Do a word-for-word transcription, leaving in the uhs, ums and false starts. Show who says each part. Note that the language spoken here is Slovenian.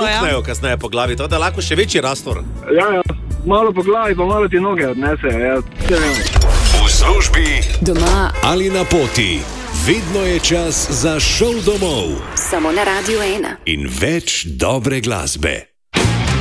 Speaker 1: ruknejo kasneje po glavi, to da lahko še večji rastor.
Speaker 2: Ja, ja, malo po glavi, pa malo ti noge odnese, ja, vse vemo.
Speaker 3: V službi,
Speaker 4: Doma
Speaker 3: ali na poti, vedno je čas za šov domov
Speaker 4: samo na Radiu ena.
Speaker 3: in več dobre glasbe.